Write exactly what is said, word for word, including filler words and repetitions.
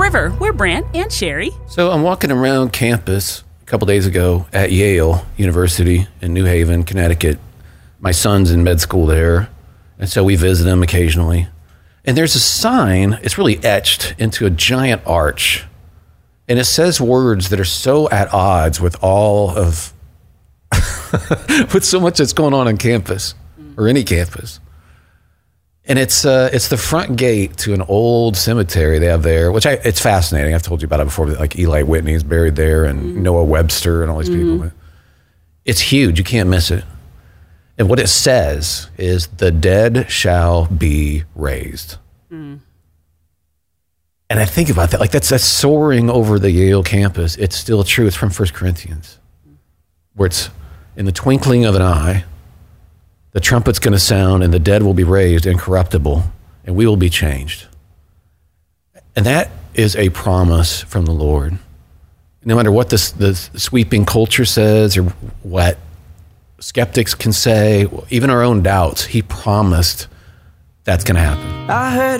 River. We're Brant and Sherry. So I'm walking around campus a couple days ago at Yale University in New Haven, Connecticut. My son's in med school there, and so we visit him occasionally. And there's a sign, it's really etched into a giant arch, and it says words that are so at odds with all of, with so much that's going on on campus, or any campus. And it's uh, it's the front gate to an old cemetery they have there, which I, it's fascinating. I've told you about it before. Like Eli Whitney is buried there, and mm-hmm. Noah Webster, and all these mm-hmm. people. It's huge. You can't miss it. And what it says is, "The dead shall be raised." Mm. And I think about that. Like that's that's soaring over the Yale campus. It's still true. It's from First Corinthians, where it's in the twinkling of an eye. The trumpet's going to sound, and the dead will be raised incorruptible, and we will be changed. And that is a promise from the Lord. No matter what this, the sweeping culture says or what skeptics can say, even our own doubts, he promised that's going to happen. I heard